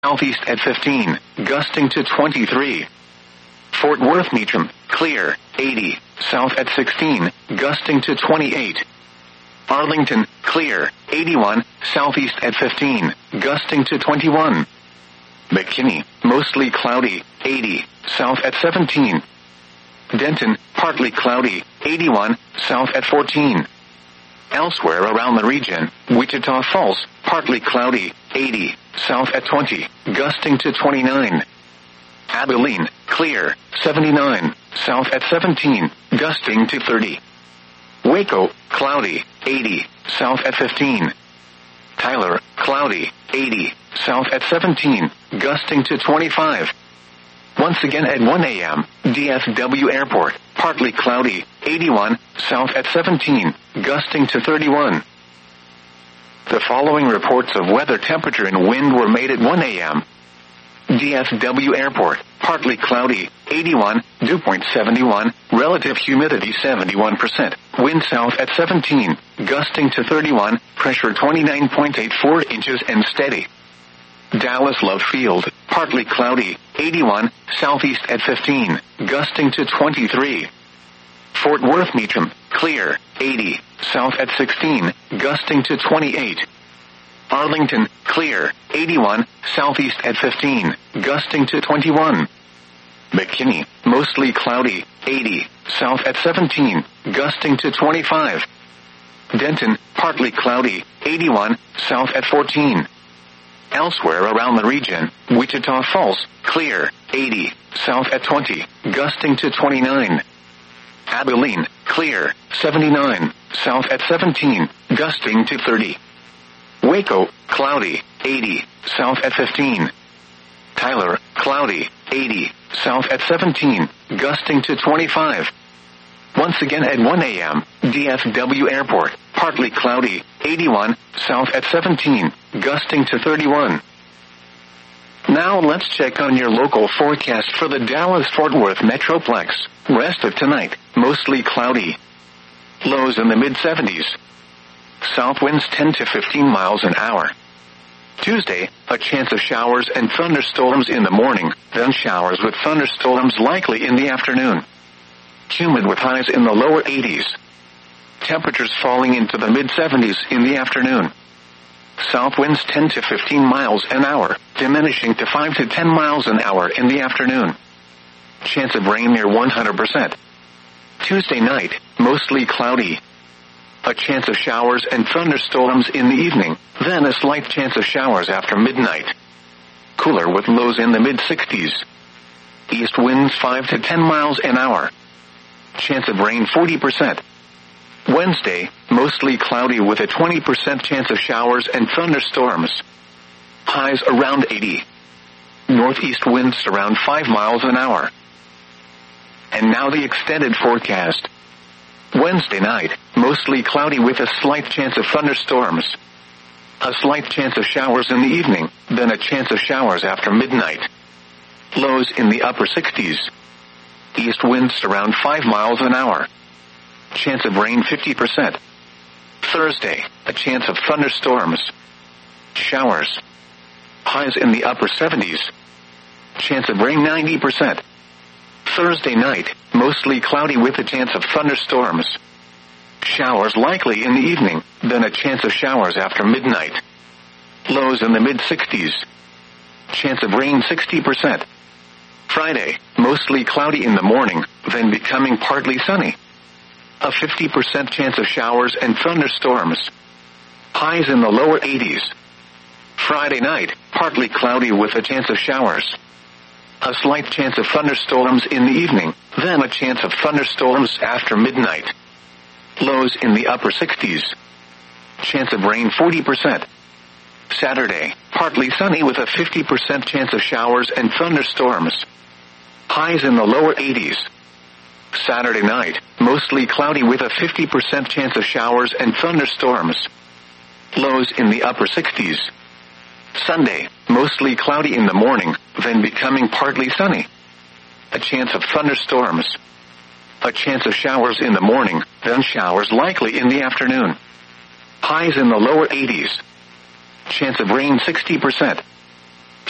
southeast at 15, gusting to 23. Fort Worth Meacham, clear, 80, south at 16, gusting to 28. Arlington, clear, 81, southeast at 15, gusting to 21. McKinney, mostly cloudy, 80, south at 17. Denton, partly cloudy, 81, south at 14. Elsewhere around the region, Wichita Falls, partly cloudy, 80, south at 20, gusting to 29. Abilene, clear, 79, south at 17, gusting to 30. Waco, cloudy, 80, south at 15. Tyler, cloudy, 80, south at 17, gusting to 25. Once again at 1 a.m., DFW Airport, partly cloudy, 81, south at 17, gusting to 31. The following reports of weather, temperature, and wind were made at 1 a.m. DFW Airport, partly cloudy, 81, dew point 71, relative humidity 71%, wind south at 17, gusting to 31, pressure 29.84 inches and steady. Dallas Love Field, partly cloudy, 81, southeast at 15, gusting to 23. Fort Worth Meacham, clear, 80, south at 16, gusting to 28. Arlington, clear, 81, southeast at 15, gusting to 21. McKinney, mostly cloudy, 80, south at 17, gusting to 25. Denton, partly cloudy, 81, south at 14. Elsewhere around the region, Wichita Falls, clear, 80, south at 20, gusting to 29. Abilene, clear, 79, south at 17, gusting to 30. Waco, cloudy, 80, south at 15. Tyler, cloudy, 80, south at 17, gusting to 25. Once again at 1 a.m., DFW Airport, partly cloudy, 81, south at 17, gusting to 31. Now let's check on your local forecast for the Dallas-Fort Worth Metroplex. Rest of tonight, mostly cloudy. Lows in the mid-70s. South winds 10 to 15 miles an hour. Tuesday, a chance of showers and thunderstorms in the morning, then showers with thunderstorms likely in the afternoon. Humid with highs in the lower 80s. Temperatures falling into the mid-70s in the afternoon. South winds 10 to 15 miles an hour, diminishing to 5 to 10 miles an hour in the afternoon. Chance of rain near 100%. Tuesday night, mostly cloudy. A chance of showers and thunderstorms in the evening, then a slight chance of showers after midnight. Cooler with lows in the mid-60s. East winds 5 to 10 miles an hour. Chance of rain 40%. Wednesday, mostly cloudy with a 20% chance of showers and thunderstorms. Highs around 80. Northeast winds around 5 miles an hour. And now the extended forecast. Wednesday night, mostly cloudy with a slight chance of thunderstorms. A slight chance of showers in the evening, then a chance of showers after midnight. Lows in the upper 60s. East winds around 5 miles an hour. Chance of rain 50%. Thursday, a chance of thunderstorms. Showers. Highs in the upper 70s. Chance of rain 90%. Thursday night, mostly cloudy with a chance of thunderstorms. Showers likely in the evening, then a chance of showers after midnight. Lows in the mid-60s. Chance of rain 60%. Friday, mostly cloudy in the morning, then becoming partly sunny. A 50% chance of showers and thunderstorms. Highs in the lower 80s. Friday night, partly cloudy with a chance of showers. A slight chance of thunderstorms in the evening, then a chance of thunderstorms after midnight. Lows in the upper 60s. Chance of rain 40%. Saturday, partly sunny with a 50% chance of showers and thunderstorms. Highs in the lower 80s. Saturday night, mostly cloudy with a 50% chance of showers and thunderstorms. Lows in the upper 60s. Sunday, mostly cloudy in the morning, then becoming partly sunny. A chance of thunderstorms. A chance of showers in the morning, then showers likely in the afternoon. Highs in the lower 80s. Chance of rain 60%.